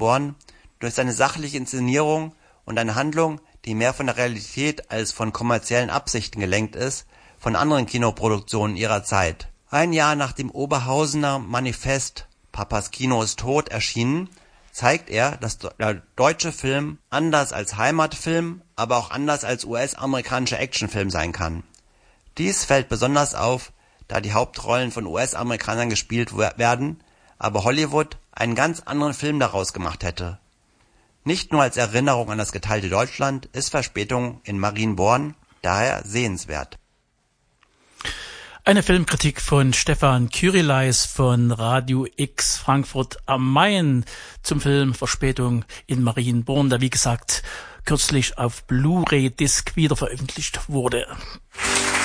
Marienborn durch seine sachliche Inszenierung und eine Handlung, die mehr von der Realität als von kommerziellen Absichten gelenkt ist, von anderen Kinoproduktionen ihrer Zeit. Ein Jahr nach dem Oberhausener Manifest Papas Kino ist tot erschienen, zeigt er, dass der deutsche Film anders als Heimatfilm, aber auch anders als US-amerikanischer Actionfilm sein kann. Dies fällt besonders auf, da die Hauptrollen von US-Amerikanern gespielt werden, aber Hollywood einen ganz anderen Film daraus gemacht hätte. Nicht nur als Erinnerung an das geteilte Deutschland ist Verspätung in Marienborn daher sehenswert. Eine Filmkritik von Stefan Kyrileis von Radio X Frankfurt am Main zum Film Verspätung in Marienborn, der wie gesagt kürzlich auf Blu-ray-Disc wieder veröffentlicht wurde.